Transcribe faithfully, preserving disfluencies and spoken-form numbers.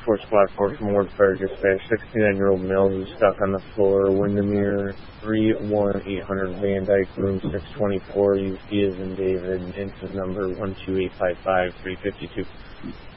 four Squad four from Ward Fire Dispatch, sixty-nine-year-old male who's stuck on the floor, Windermere, three one eight hundred Van Dyke, room six twenty-four, U C is in David, incident number one two eight five five three five two.